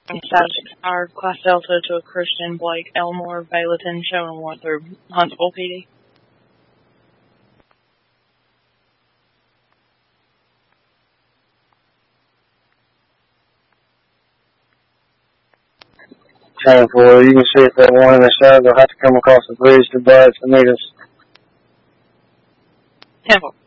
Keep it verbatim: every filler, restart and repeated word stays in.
Status expired. Class Delta to a Christian Blake Elmore Valeton showing one through Huntsville P D. ten four, you can see if that one in the side will have to come across the bridge to Brad's to meet us. ten four.